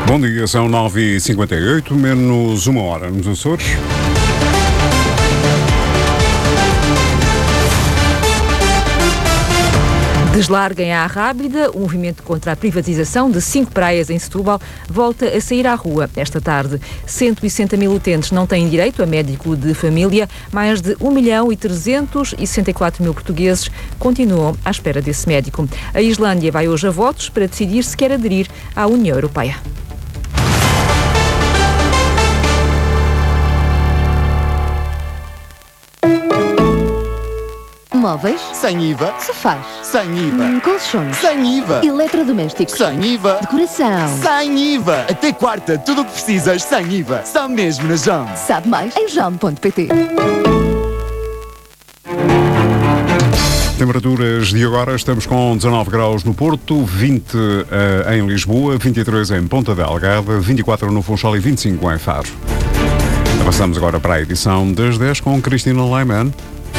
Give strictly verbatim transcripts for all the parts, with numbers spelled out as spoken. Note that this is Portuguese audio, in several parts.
Bom dia, são nove e cinquenta e oito, menos uma hora nos Açores. Deslarguem à Rábida, o movimento contra a privatização de cinco praias em Setúbal volta a sair à rua esta tarde. cento e sessenta mil utentes não têm direito a médico de família, mais de um milhão e trezentos e sessenta e quatro mil portugueses continuam à espera desse médico. A Islândia vai hoje a votos para decidir se quer aderir à União Europeia. Móveis? Sem I V A. Sofás? Sem I V A. Hum, colchões? Sem I V A. Eletrodomésticos? Sem I V A. Decoração? Sem I V A. Até quarta, tudo o que precisas sem I V A. Só mesmo na Jam. Sabe mais em jam ponto pt. Temperaturas de agora, estamos com dezanove graus no Porto, vinte uh, em Lisboa, vinte e três em Ponta Delgada, vinte e quatro no Funchal e vinte e cinco em Faro. Avançamos agora para a edição das dez com Cristina Leiman.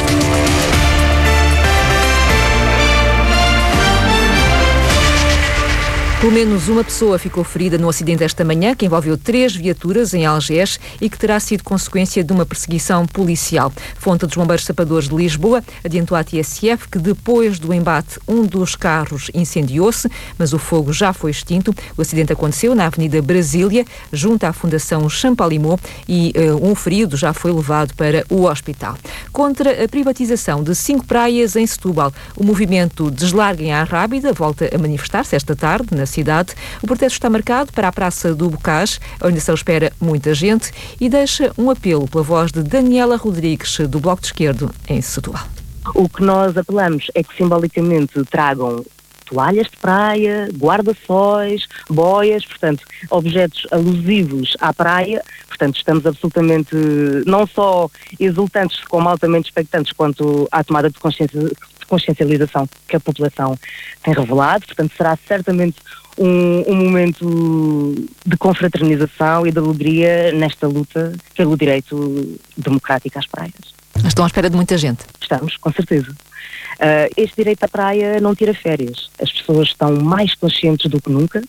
Pelo menos uma pessoa ficou ferida no acidente esta manhã, que envolveu três viaturas em Algés e que terá sido consequência de uma perseguição policial. Fonte dos Bombeiros Sapadores de Lisboa adiantou à T S F que depois do embate um dos carros incendiou-se, mas o fogo já foi extinto. O acidente aconteceu na Avenida Brasília, junto à Fundação Champalimau, e uh, um ferido já foi levado para o hospital. Contra a privatização de cinco praias em Setúbal, o movimento Deslarguem à Rábida volta a manifestar-se esta tarde na cidade. O protesto está marcado para a Praça do Bocage, onde se espera muita gente, e deixa um apelo pela voz de Daniela Rodrigues, do Bloco de Esquerda, em Setúbal. O que nós apelamos é que simbolicamente tragam toalhas de praia, guarda-sóis, boias, portanto, objetos alusivos à praia. Portanto, estamos absolutamente não só exultantes como altamente expectantes quanto à tomada de consciência, de consciencialização que a população tem revelado. Portanto, será certamente um, um momento de confraternização e de alegria nesta luta pelo direito democrático às praias. Estão à espera de muita gente. Estamos, com certeza. Uh, este direito à praia não tira férias. As pessoas estão mais conscientes do que nunca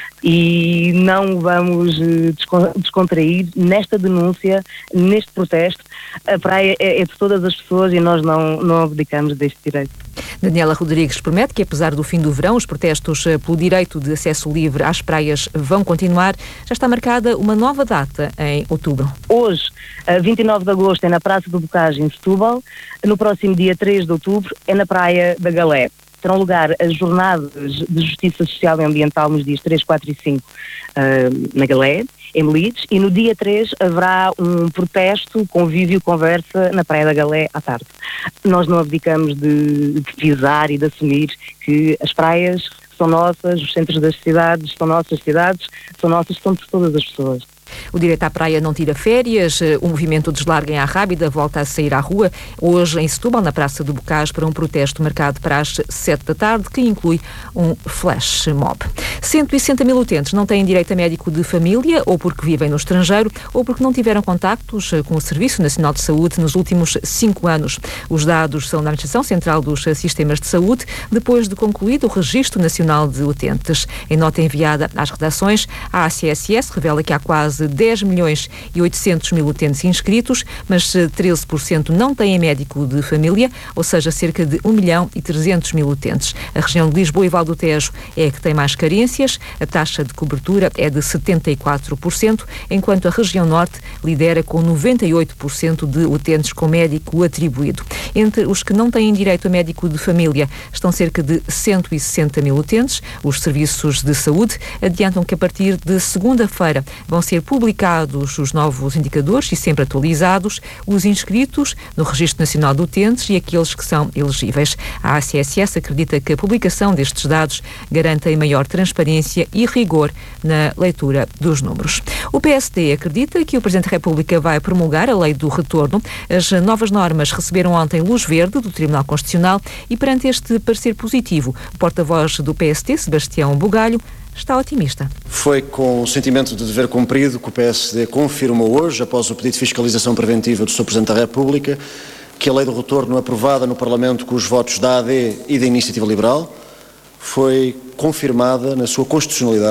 e não vamos uh, descontrair nesta denúncia, neste protesto. A praia é, é de todas as pessoas e nós não, não abdicamos deste direito. Daniela Rodrigues promete que, apesar do fim do verão, os protestos pelo direito de acesso livre às praias vão continuar. Já está marcada uma nova data em outubro. Hoje, vinte e nove de agosto, é na Praça do Bocage, em Setúbal. No próximo dia três de outubro, é na Praia da Galé. Terão lugar as jornadas de Justiça Social e Ambiental nos dias três, quatro e cinco uh, na Galé, em Leeds, e no dia três haverá um protesto, convívio, conversa na Praia da Galé à tarde. Nós não abdicamos de, de pisar e de assumir que as praias são nossas, os centros das cidades são nossas, cidades são nossas, são de todas as pessoas. O direito à praia não tira férias. O movimento Deslarguem à Rábida volta a sair à rua hoje em Setúbal, na Praça do Bocage, para um protesto marcado para as sete da tarde, que inclui um flash mob. cento e sessenta mil utentes não têm direito a médico de família, ou porque vivem no estrangeiro, ou porque não tiveram contactos com o Serviço Nacional de Saúde nos últimos cinco anos. Os dados são da Administração Central dos Sistemas de Saúde, depois de concluído o Registro Nacional de Utentes. Em nota enviada às redações, a A C S S revela que há quase dez milhões e oitocentos mil utentes inscritos, mas treze por cento não têm médico de família, ou seja, cerca de um milhão e trezentos mil utentes. A região de Lisboa e Val do Tejo é a que tem mais carências. A taxa de cobertura é de setenta e quatro por cento, enquanto a região norte lidera com noventa e oito por cento de utentes com médico atribuído. Entre os que não têm direito a médico de família estão cerca de cento e sessenta mil utentes. Os serviços de saúde adiantam que a partir de segunda-feira vão ser publicados os novos indicadores e sempre atualizados, os inscritos no Registro Nacional de Utentes e aqueles que são elegíveis. A A C S S acredita que a publicação destes dados garante maior transparência e rigor na leitura dos números. O P S D acredita que o Presidente da República vai promulgar a lei do retorno. As novas normas receberam ontem luz verde do Tribunal Constitucional e, perante este parecer positivo, o porta-voz do P S D, Sebastião Bugalho, está otimista. Foi com o sentimento de dever cumprido que o P S D confirmou hoje, após o pedido de fiscalização preventiva do senhor Presidente da República, que a lei do retorno aprovada no Parlamento com os votos da A D e da Iniciativa Liberal foi confirmada na sua constitucionalidade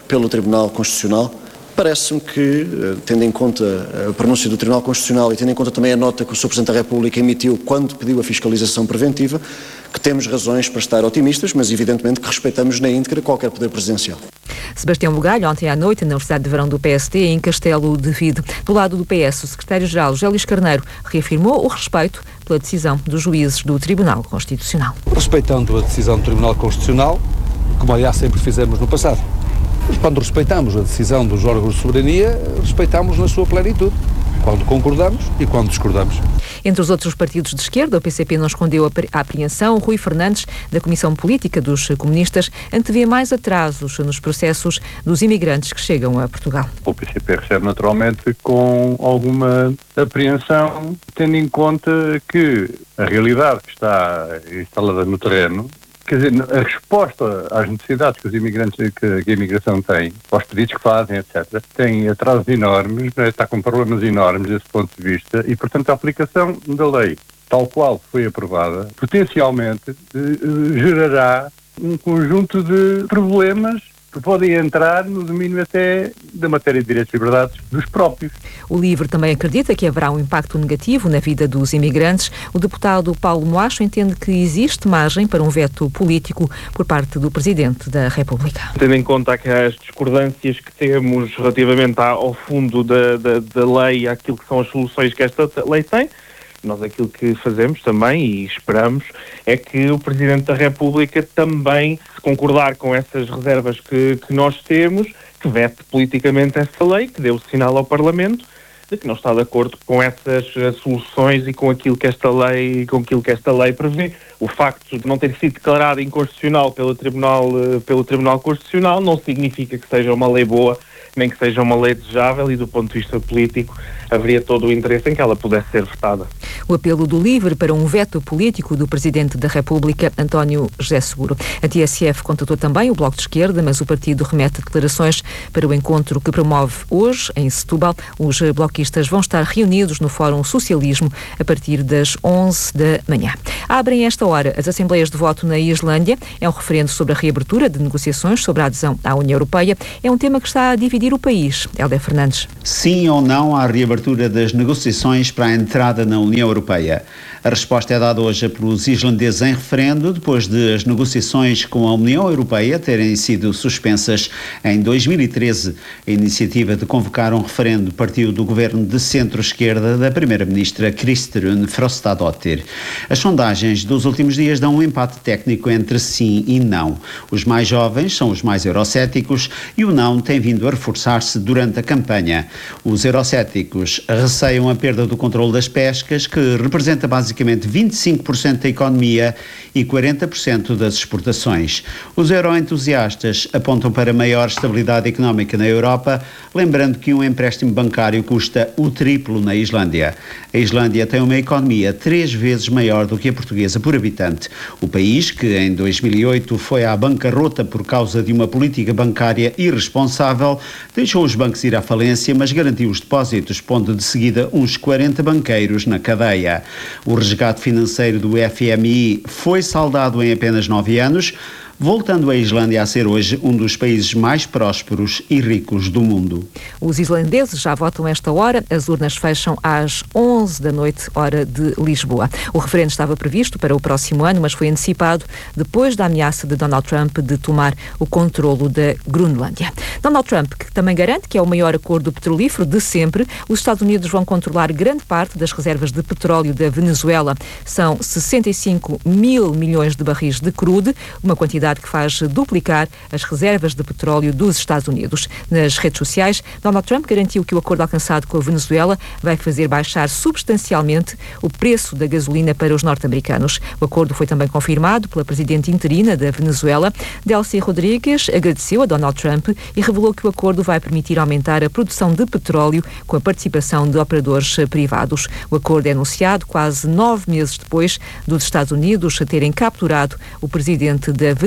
pelo Tribunal Constitucional. Parece-me que, tendo em conta a pronúncia do Tribunal Constitucional e tendo em conta também a nota que o senhor Presidente da República emitiu quando pediu a fiscalização preventiva, que temos razões para estar otimistas, mas evidentemente que respeitamos na íntegra qualquer poder presidencial. Sebastião Bugalho, ontem à noite, na Universidade de Verão do P S D, em Castelo de Vide. Do lado do P S, o secretário-geral José Luís Carneiro reafirmou o respeito pela decisão dos juízes do Tribunal Constitucional. Respeitando a decisão do Tribunal Constitucional, como aliás sempre fizemos no passado. Quando respeitamos a decisão dos órgãos de soberania, respeitamos na sua plenitude, quando concordamos e quando discordamos. Entre os outros partidos de esquerda, o P C P não escondeu a apreensão. Rui Fernandes, da Comissão Política dos Comunistas, antevê mais atrasos nos processos dos imigrantes que chegam a Portugal. O P C P recebe naturalmente com alguma apreensão, tendo em conta que a realidade que está instalada no terreno, quer dizer, a resposta às necessidades que os imigrantes, que, que a imigração tem, aos pedidos que fazem, etcétera, tem atrasos enormes, né, está com problemas enormes desse ponto de vista e, portanto, a aplicação da lei, tal qual foi aprovada, potencialmente eh, gerará um conjunto de problemas que podem entrar no domínio até da matéria de direitos e liberdades dos próprios. O LIVRE também acredita que haverá um impacto negativo na vida dos imigrantes. O deputado Paulo Moacho entende que existe margem para um veto político por parte do Presidente da República. Tendo em conta as discordâncias que temos relativamente ao fundo da, da, da lei, àquilo que são as soluções que esta lei tem, nós aquilo que fazemos também e esperamos é que o Presidente da República também, se concordar com essas reservas que, que nós temos, que vete politicamente essa lei, que dê o sinal ao Parlamento de que não está de acordo com essas soluções e com aquilo que esta lei, com aquilo que esta lei prevê. O facto de não ter sido declarada inconstitucional pelo Tribunal, pelo Tribunal Constitucional não significa que seja uma lei boa, nem que seja uma lei desejável, e do ponto de vista político haveria todo o interesse em que ela pudesse ser votada. O apelo do LIVRE para um veto político do Presidente da República, António José Seguro. A T S F contatou também o Bloco de Esquerda, mas o partido remete declarações para o encontro que promove hoje em Setúbal. Os bloquistas vão estar reunidos no Fórum Socialismo a partir das onze da manhã. Abrem esta hora as assembleias de voto na Islândia. É um referendo sobre a reabertura de negociações sobre a adesão à União Europeia. É um tema que está a dividir o país. Hélder Fernandes. Sim ou não à reabertura das negociações para a entrada na União Europeia? A resposta é dada hoje pelos islandeses em referendo, depois de as negociações com a União Europeia terem sido suspensas em dois mil e treze. A iniciativa de convocar um referendo partiu do governo de centro-esquerda da primeira-ministra Kristrún Frostadóttir. As sondagens dos últimos dias dão um empate técnico entre sim e não. Os mais jovens são os mais eurocéticos e o não tem vindo a reforçar-se durante a campanha. Os eurocéticos receiam a perda do controle das pescas, que representa basicamente vinte e cinco por cento da economia e quarenta por cento das exportações. Os euroentusiastas apontam para maior estabilidade económica na Europa, lembrando que um empréstimo bancário custa o triplo na Islândia. A Islândia tem uma economia três vezes maior do que a portuguesa por habitante. O país, que em dois mil e oito foi à bancarrota por causa de uma política bancária irresponsável, deixou os bancos ir à falência, mas garantiu os depósitos, pondo de seguida uns quarenta banqueiros na cadeia. O resgate financeiro do F M I foi saldado em apenas nove anos, voltando a Islândia a ser hoje um dos países mais prósperos e ricos do mundo. Os islandeses já votam esta hora. As urnas fecham às onze da noite, hora de Lisboa. O referendo estava previsto para o próximo ano, mas foi antecipado depois da ameaça de Donald Trump de tomar o controlo da Groenlândia. Donald Trump, que também garante que é o maior acordo petrolífero de sempre. Os Estados Unidos vão controlar grande parte das reservas de petróleo da Venezuela. São sessenta e cinco mil milhões de barris de crude, uma quantidade que faz duplicar as reservas de petróleo dos Estados Unidos. Nas redes sociais, Donald Trump garantiu que o acordo alcançado com a Venezuela vai fazer baixar substancialmente o preço da gasolina para os norte-americanos. O acordo foi também confirmado pela presidente interina da Venezuela. Delcy Rodrigues agradeceu a Donald Trump e revelou que o acordo vai permitir aumentar a produção de petróleo com a participação de operadores privados. O acordo é anunciado quase nove meses depois dos Estados Unidos terem capturado o presidente da Venezuela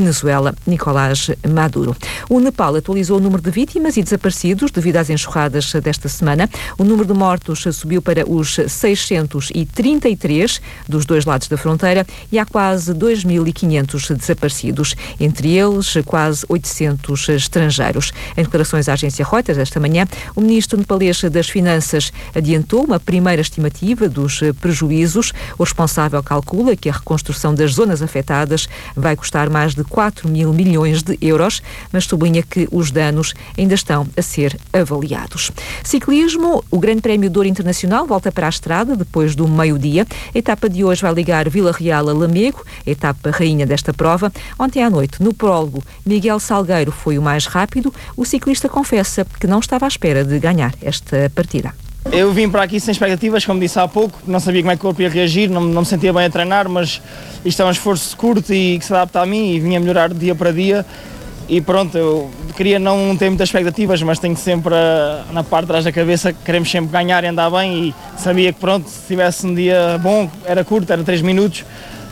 Venezuela, Nicolás Maduro. O Nepal atualizou o número de vítimas e desaparecidos devido às enxurradas desta semana. O número de mortos subiu para os seiscentos e trinta e três dos dois lados da fronteira e há quase dois mil e quinhentos desaparecidos, entre eles quase oitocentos estrangeiros. Em declarações à agência Reuters esta manhã, o ministro nepalês das Finanças adiantou uma primeira estimativa dos prejuízos. O responsável calcula que a reconstrução das zonas afetadas vai custar mais de quatro mil milhões de euros, mas sublinha que os danos ainda estão a ser avaliados. Ciclismo, o Grande Prémio de Ouro Internacional volta para a estrada depois do meio-dia. A etapa de hoje vai ligar Vila Real a Lamego, a etapa rainha desta prova. Ontem à noite, no prólogo, Miguel Salgueiro foi o mais rápido. O ciclista confessa que não estava à espera de ganhar esta partida. Eu vim para aqui sem expectativas, como disse há pouco, não sabia como é que o corpo ia reagir, não, não me sentia bem a treinar, mas isto é um esforço curto e que se adapta a mim e vinha a melhorar dia para dia. E pronto, eu queria não ter muitas expectativas, mas tenho sempre a, na parte de trás da cabeça que queremos sempre ganhar e andar bem, e sabia que pronto, se tivesse um dia bom, era curto, era três minutos,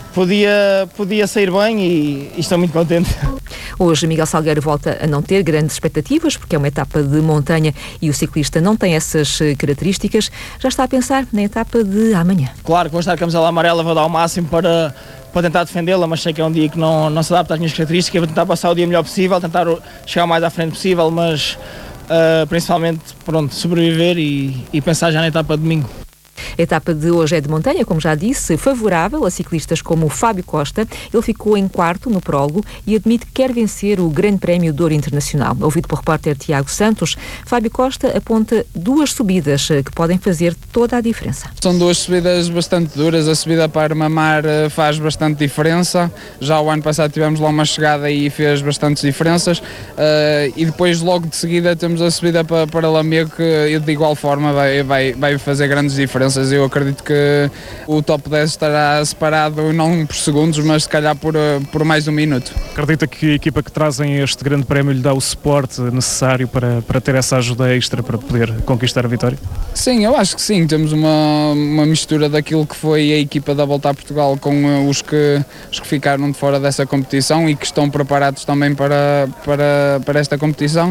podia, podia sair bem e, e estou muito contente. Hoje Miguel Salgueiro volta a não ter grandes expectativas porque é uma etapa de montanha e o ciclista não tem essas características. Já está a pensar na etapa de amanhã. Claro que vou estar com a camisola amarela, vou dar o máximo para, para tentar defendê-la, mas sei que é um dia que não, não se adapta às minhas características. Vou tentar passar o dia melhor possível, tentar chegar o mais à frente possível, mas uh, principalmente pronto, sobreviver e, e pensar já na etapa de domingo. A etapa de hoje é de montanha, como já disse, favorável a ciclistas como o Fábio Costa. Ele ficou em quarto no prólogo e admite que quer vencer o Grande Prémio de Ouro Internacional. Ouvido pelo repórter Tiago Santos, Fábio Costa aponta duas subidas que podem fazer toda a diferença. São duas subidas bastante duras. A subida para Armamar faz bastante diferença. Já o ano passado tivemos lá uma chegada e fez bastantes diferenças. Uh, e depois, logo de seguida, temos a subida para, para Lamego, que de igual forma vai, vai, vai fazer grandes diferenças. Eu acredito que o top dez estará separado não por segundos, mas se calhar por, por mais um minuto. Acredita que a equipa que trazem este grande prémio lhe dá o suporte necessário para, para ter essa ajuda extra para poder conquistar a vitória? Sim, eu acho que sim. Temos uma, uma mistura daquilo que foi a equipa da Volta a Portugal com os que, os que ficaram de fora dessa competição e que estão preparados também para, para, para esta competição.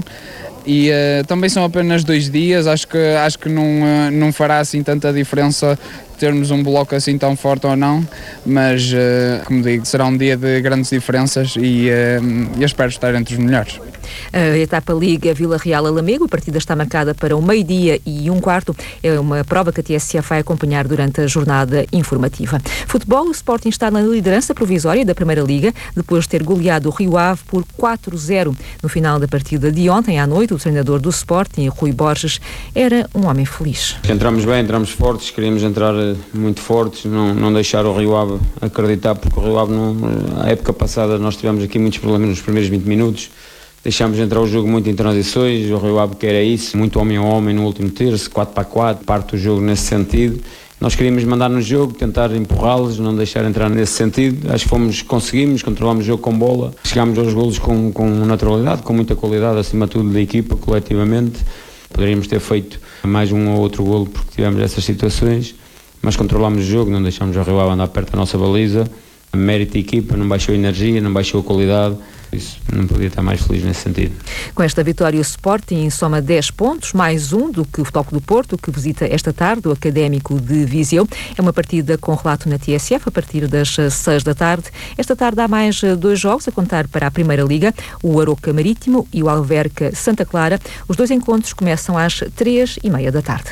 E uh, também são apenas dois dias, acho que, acho que não, uh, não fará assim tanta diferença termos um bloco assim tão forte ou não, mas, uh, como digo, será um dia de grandes diferenças e uh, eu espero estar entre os melhores. A etapa liga Vila Real a Lamego, a partida está marcada para o meio-dia e um quarto. É uma prova que a T S F vai acompanhar durante a jornada informativa. Futebol, o Sporting está na liderança provisória da Primeira Liga, depois de ter goleado o Rio Ave por quatro a zero. No final da partida de ontem à noite, o treinador do Sporting, Rui Borges, era um homem feliz. Entramos bem, entramos fortes, queríamos entrar muito fortes, não, não deixar o Rio Ave acreditar, porque o Rio Ave, não, a época passada, nós tivemos aqui muitos problemas nos primeiros vinte minutos. Deixámos entrar o jogo muito em transições, o Rio Ave que era isso, muito homem a homem no último terço, quatro para quatro, parte do jogo nesse sentido. Nós queríamos mandar no jogo, tentar empurrá-los, não deixar entrar nesse sentido. Acho que fomos, conseguimos, controlámos o jogo com bola, chegámos aos golos com, com naturalidade, com muita qualidade, acima de tudo da equipa, coletivamente. Poderíamos ter feito mais um ou outro golo porque tivemos essas situações, mas controlámos o jogo, não deixámos o Rio Ave andar perto da nossa baliza. Mérito da equipa, não baixou a energia, não baixou a qualidade. Isso, não podia estar mais feliz nesse sentido. Com esta vitória, o Sporting soma dez pontos, mais um do que o Futebol Clube do Porto, que visita esta tarde o Académico de Viseu. É uma partida com relato na T S F a partir das seis da tarde. Esta tarde há mais dois jogos a contar para a Primeira Liga, o Aroca Marítimo e o Alverca Santa Clara. Os dois encontros começam às três e meia da tarde.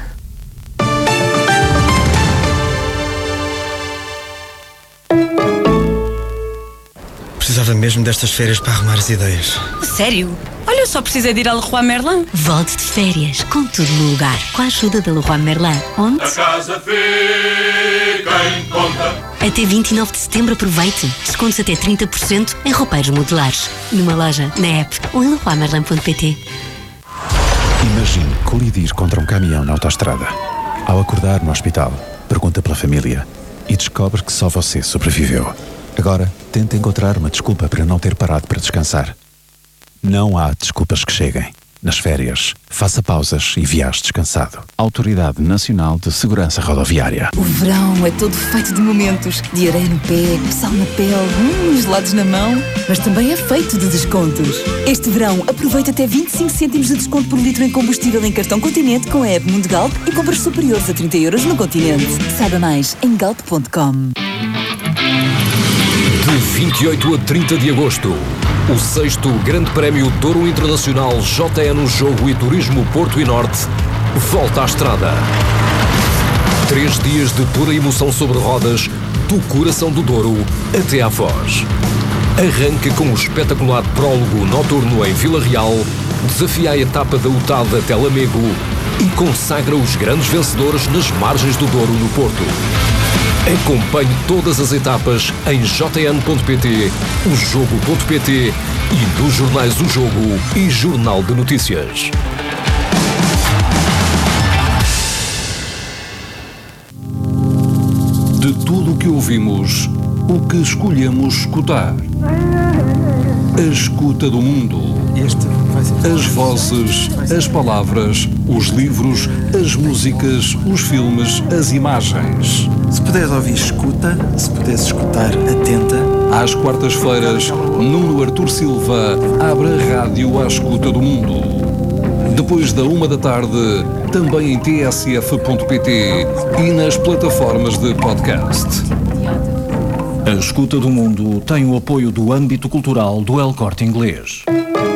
Precisava mesmo destas férias para arrumar as ideias. Sério? Olha, eu só precisei de ir ao Leroy Merlin. Volte de férias, com tudo no lugar, com a ajuda da Leroy Merlin. Onde? A casa fica em conta. Até vinte e nove de setembro aproveite. Descontos até trinta por cento em roupeiros modulares. Numa loja, na app ou em leroy merlin ponto pt. Imagine colidir contra um caminhão na autoestrada. Ao acordar no hospital, pergunta pela família e descobre que só você sobreviveu. Agora, tente encontrar uma desculpa para não ter parado para descansar. Não há desculpas que cheguem. Nas férias, faça pausas e viaje descansado. Autoridade Nacional de Segurança Rodoviária. O verão é todo feito de momentos. De areia no pé, sal na pele, hum, gelados na mão. Mas também é feito de descontos. Este verão, aproveita até vinte e cinco cêntimos de desconto por litro em combustível em cartão Continente com a app Mundo Galp e compras superiores a trinta euros no Continente. Saiba mais em galp ponto com. De vinte e oito a trinta de agosto, o sexto Grande Prémio Douro Internacional J N Jogo e Turismo Porto e Norte volta à estrada. Três dias de pura emoção sobre rodas, do coração do Douro até à Foz. Arranca com o espetacular prólogo noturno em Vila Real, desafia a etapa da U T A D até Lamego e consagra os grandes vencedores nas margens do Douro no Porto. Acompanhe todas as etapas em j n ponto p t, o jogo ponto p t e nos jornais O Jogo e Jornal de Notícias. De tudo o que ouvimos, o que escolhemos escutar. A escuta do mundo. As vozes, as palavras, os livros, as músicas, os filmes, as imagens. Se puderes ouvir, escuta. Se puderes escutar, atenta. Às quartas-feiras, Nuno Artur Silva abre a rádio à escuta do mundo. Depois da uma da tarde, também em t s f ponto p t e nas plataformas de podcast. A escuta do mundo tem o apoio do âmbito cultural do El Corte Inglês.